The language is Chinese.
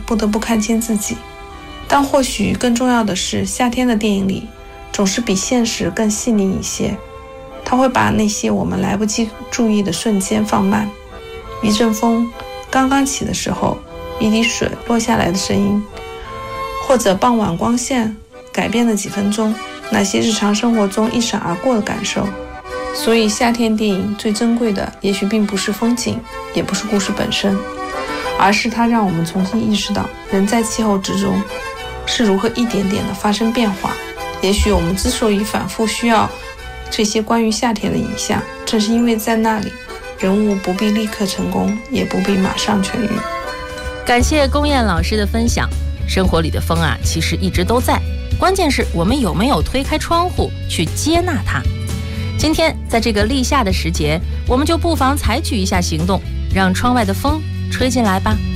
不得不看清自己。但或许更重要的是，夏天的电影里总是比现实更细腻一些，它会把那些我们来不及注意的瞬间放慢。一阵风刚刚起的时候，一滴水落下来的声音，或者傍晚光线改变的几分钟，那些日常生活中一闪而过的感受。所以夏天电影最珍贵的也许并不是风景，也不是故事本身，而是它让我们重新意识到人在气候之中是如何一点点的发生变化。也许我们之所以反复需要这些关于夏天的影像，正是因为在那里人物不必立刻成功，也不必马上痊愈。 感谢龚燕老师的分享。生活里的风啊，其实一直都在，关键是我们有没有推开窗户去接纳它。今天在这个立夏的时节，我们就不妨采取一下行动，让窗外的风吹进来吧。